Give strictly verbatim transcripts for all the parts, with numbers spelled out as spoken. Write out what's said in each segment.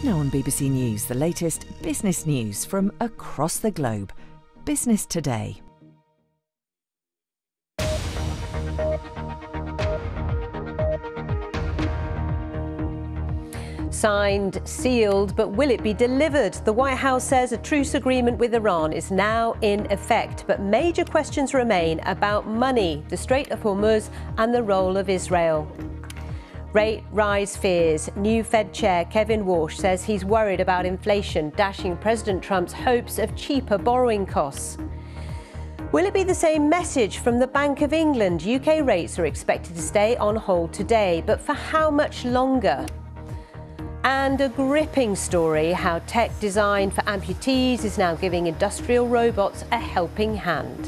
Now on B B C News, the latest business news from across the globe. Business Today. Signed, sealed, but will it be delivered? The White House says a truce agreement with Iran is now in effect, but major questions remain about money, the Strait of Hormuz, and the role of Israel. Rate rise fears. New Fed Chair Kevin Warsh says he's worried about inflation, dashing President Trump's hopes of cheaper borrowing costs. Will it be the same message from the Bank of England? U K rates are expected to stay on hold today, but for how much longer? And a gripping story, how tech designed for amputees is now giving industrial robots a helping hand.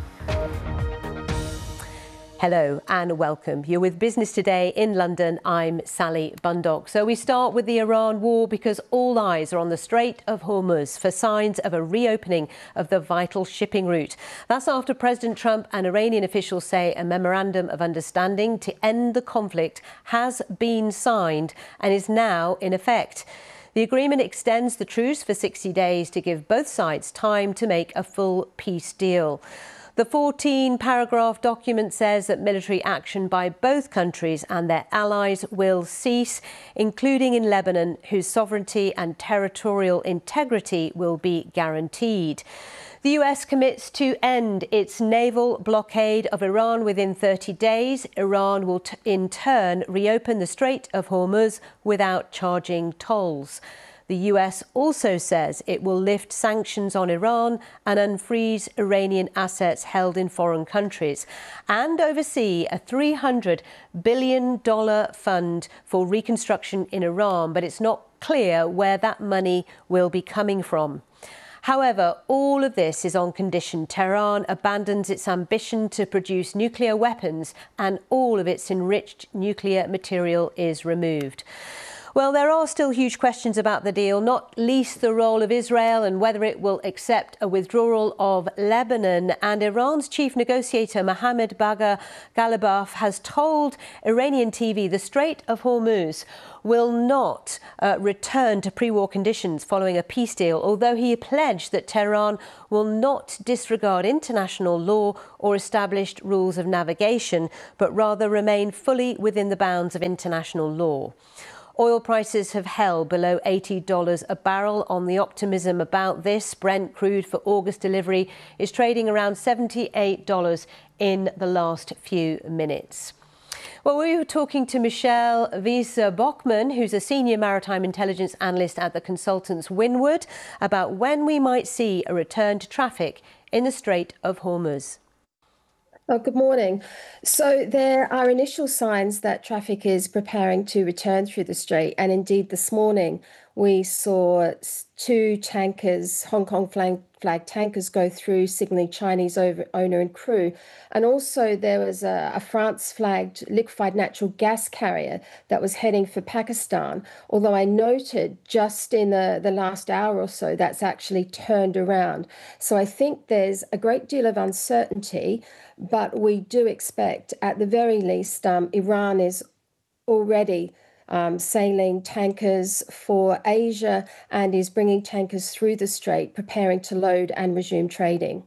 Hello and welcome. You're with Business Today in London. I'm Sally Bundock. So we start with the Iran war because all eyes are on the Strait of Hormuz for signs of a reopening of the vital shipping route. That's after President Trump and Iranian officials say a memorandum of understanding to end the conflict has been signed and is now in effect. The agreement extends the truce for sixty days to give both sides time to make a full peace deal. The fourteen paragraph document says that military action by both countries and their allies will cease, including in Lebanon, whose sovereignty and territorial integrity will be guaranteed. The U S commits to end its naval blockade of Iran within thirty days. Iran will t- in turn reopen the Strait of Hormuz without charging tolls. The U S also says it will lift sanctions on Iran and unfreeze Iranian assets held in foreign countries and oversee a three hundred billion dollars fund for reconstruction in Iran, but it's not clear where that money will be coming from. However, all of this is on condition Tehran abandons its ambition to produce nuclear weapons and all of its enriched nuclear material is removed. Well, there are still huge questions about the deal, not least the role of Israel and whether it will accept a withdrawal of Lebanon. And Iran's chief negotiator, Mohammad Bagher Ghalibaf, has told Iranian T V the Strait of Hormuz will not uh, return to pre-war conditions following a peace deal, although he pledged that Tehran will not disregard international law or established rules of navigation, but rather remain fully within the bounds of international law. Oil prices have held below eighty dollars a barrel. On the optimism about this, Brent crude for August delivery is trading around seventy-eight dollars in the last few minutes. Well, we were talking to Michelle Wiese-Bachmann, who's a senior maritime intelligence analyst at the consultants Windward, about when we might see a return to traffic in the Strait of Hormuz. Oh, good morning. So there are initial signs that traffic is preparing to return through the strait. And indeed, this morning, we saw two tankers, Hong Kong flag, flag tankers, go through, signaling Chinese over, owner and crew. And also there was a, a France-flagged liquefied natural gas carrier that was heading for Pakistan. Although I noted just in the, the last hour or so, that's actually turned around. So I think there's a great deal of uncertainty, but we do expect, at the very least, um, Iran is already Um, sailing tankers for Asia and is bringing tankers through the strait, preparing to load and resume trading.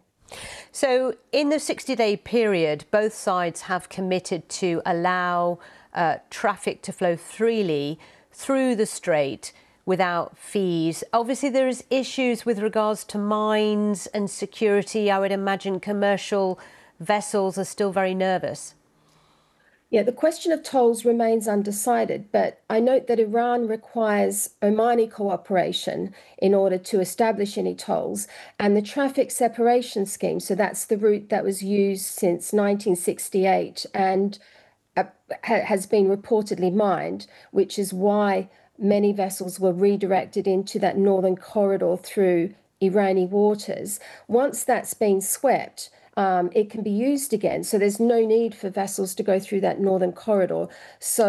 So in the sixty-day period, both sides have committed to allow uh, traffic to flow freely through the strait without fees. Obviously, there is issues with regards to mines and security. I would imagine commercial vessels are still very nervous. Yeah, the question of tolls remains undecided, but I note that Iran requires Omani cooperation in order to establish any tolls, and the traffic separation scheme, so that's the route that was used since nineteen sixty-eight and uh, ha- has been reportedly mined, which is why many vessels were redirected into that northern corridor through Irani waters. Once that's been swept, Um, it can be used again. So there's no need for vessels to go through that northern corridor. So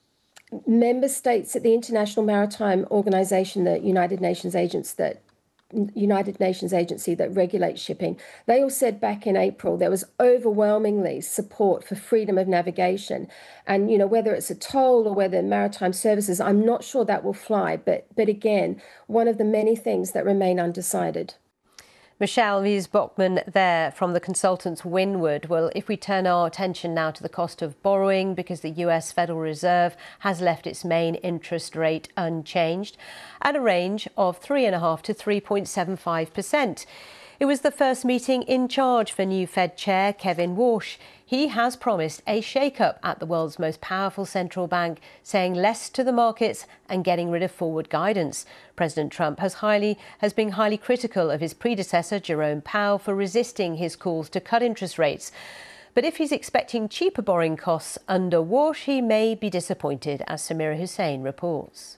member states at the International Maritime Organization, the United Nations agents that United Nations agency that regulates shipping, they all said back in April there was overwhelmingly support for freedom of navigation. And, you know, whether it's a toll or whether maritime services, I'm not sure that will fly. But, but again, one of the many things that remain undecided. Michelle Wies-Bachmann there from the consultants Windward. Well, if we turn our attention now to the cost of borrowing, because the U S Federal Reserve has left its main interest rate unchanged at a range of three point five to three point seven five percent. It was the first meeting in charge for new Fed Chair Kevin Warsh. He has promised a shake-up at the world's most powerful central bank, saying less to the markets and getting rid of forward guidance. President Trump has highly has been highly critical of his predecessor, Jerome Powell, for resisting his calls to cut interest rates. But if he's expecting cheaper borrowing costs under Warsh, he may be disappointed, as Samira Hussein reports.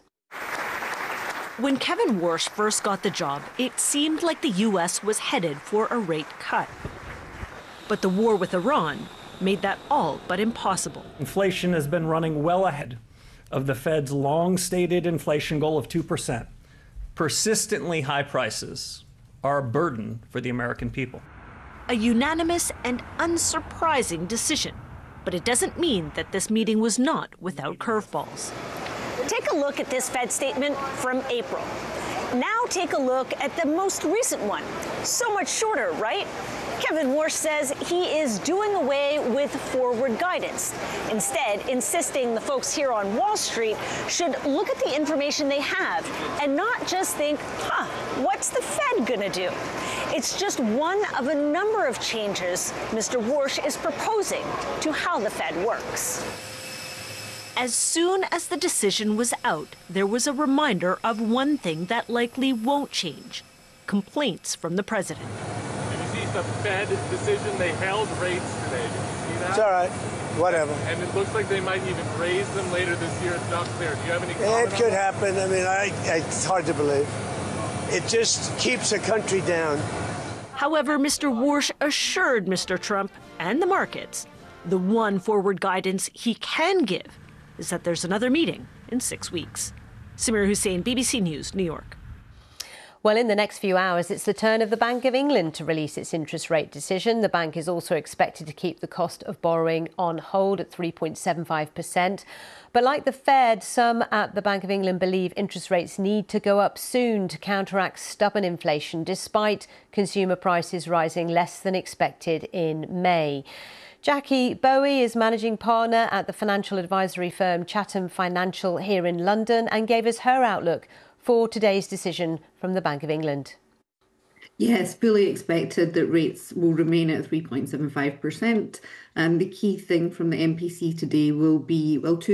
When Kevin Warsh first got the job, it seemed like the U S was headed for a rate cut. But the war with Iran made that all but impossible. Inflation has been running well ahead of the Fed's long-stated inflation goal of two percent. Persistently high prices are a burden for the American people. A unanimous and unsurprising decision, but it doesn't mean that this meeting was not without curveballs. Take a look at this Fed statement from April. Now take a look at the most recent one. So much shorter, right? Kevin Warsh says he is doing away with forward guidance, instead insisting the folks here on Wall Street should look at the information they have and not just think, huh, what's the Fed gonna do? It's just one of a number of changes Mister Warsh is proposing to how the Fed works. As soon as the decision was out, there was a reminder of one thing that likely won't change: complaints from the president. Did you see the Fed decision? They held rates today. Did you see that? It's all right. Whatever. And it looks like they might even raise them later this year. It's not clear. Do you have any comment? It could happen. I mean, I, it's hard to believe. It just keeps the country down. However, Mister Warsh assured Mister Trump and the markets the one forward guidance he can give is that there's another meeting in six weeks. Samira Hussein, B B C News, New York. Well, in the next few hours, it's the turn of the Bank of England to release its interest rate decision. The bank is also expected to keep the cost of borrowing on hold at three point seven five percent. But like the Fed, some at the Bank of England believe interest rates need to go up soon to counteract stubborn inflation, despite consumer prices rising less than expected in May. Jackie Bowie is managing partner at the financial advisory firm Chatham Financial here in London and gave us her outlook for today's decision from the Bank of England. Yes, fully expected that rates will remain at three point seven five percent. And the key thing from the M P C today will be, well, two